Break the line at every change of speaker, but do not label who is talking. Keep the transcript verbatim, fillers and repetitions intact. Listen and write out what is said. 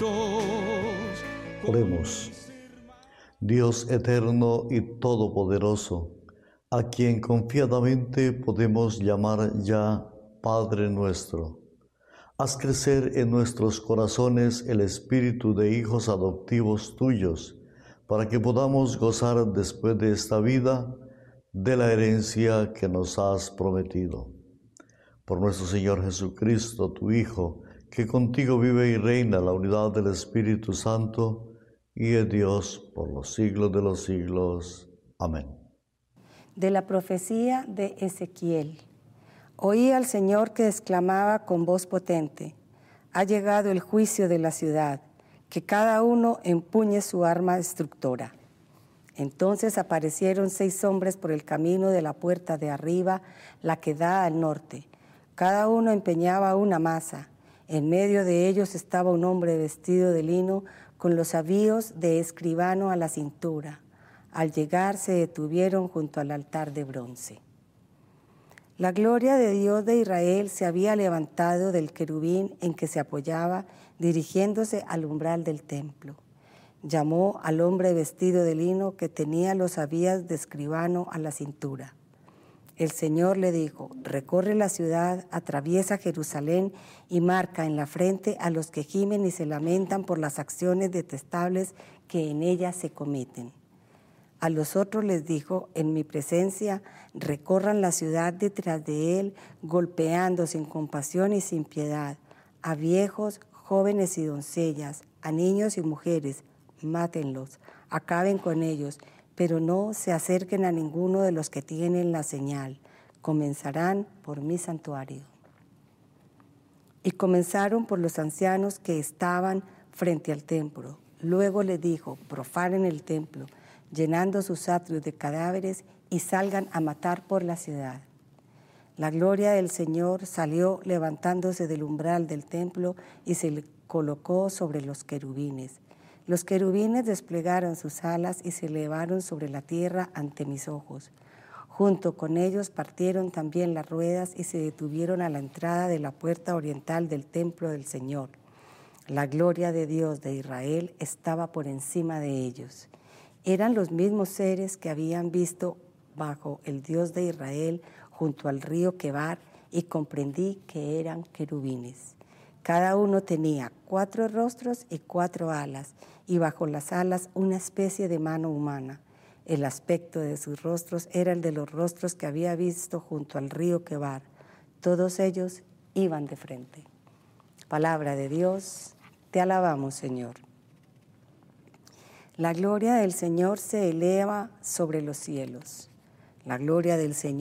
Oremos. Dios eterno y todopoderoso, a quien confiadamente podemos llamar ya Padre nuestro, haz crecer en nuestros corazones el espíritu de hijos adoptivos tuyos, para que podamos gozar después de esta vida de la herencia que nos has prometido. Por nuestro Señor Jesucristo, tu Hijo, que contigo vive y reina en la unidad del Espíritu Santo, y es Dios por los siglos de los siglos. Amén.
De la profecía de Ezequiel. Oí al Señor que exclamaba con voz potente: ha llegado el juicio de la ciudad, que cada uno empuñe su arma destructora. Entonces aparecieron seis hombres por el camino de la puerta de arriba, la que da al norte. Cada uno empeñaba una maza. En medio de ellos estaba un hombre vestido de lino, con los avíos de escribano a la cintura. Al llegar se detuvieron junto al altar de bronce. La gloria de Dios de Israel se había levantado del querubín en que se apoyaba, dirigiéndose al umbral del templo. Llamó al hombre vestido de lino que tenía los avíos de escribano a la cintura. El Señor le dijo: recorre la ciudad, atraviesa Jerusalén y marca en la frente a los que gimen y se lamentan por las acciones detestables que en ella se cometen. A los otros les dijo: en mi presencia, recorran la ciudad detrás de él, golpeando sin compasión y sin piedad, a viejos, jóvenes y doncellas, a niños y mujeres, mátenlos, acaben con ellos, pero no se acerquen a ninguno de los que tienen la señal. Comenzarán por mi santuario. Y comenzaron por los ancianos que estaban frente al templo. Luego les dijo: profanen el templo, llenando sus atrios de cadáveres, y salgan a matar por la ciudad. La gloria del Señor salió levantándose del umbral del templo y se le colocó sobre los querubines. Los querubines desplegaron sus alas y se elevaron sobre la tierra ante mis ojos. Junto con ellos partieron también las ruedas y se detuvieron a la entrada de la puerta oriental del templo del Señor. La gloria de Dios de Israel estaba por encima de ellos. Eran los mismos seres que habían visto bajo el Dios de Israel junto al río Quebar, y comprendí que eran querubines. Cada uno tenía cuatro rostros y cuatro alas, y bajo las alas una especie de mano humana. El aspecto de sus rostros era el de los rostros que había visto junto al río Quebar. Todos ellos iban de frente. Palabra de Dios, te alabamos, Señor. La gloria del Señor se eleva sobre los cielos. La gloria del Señor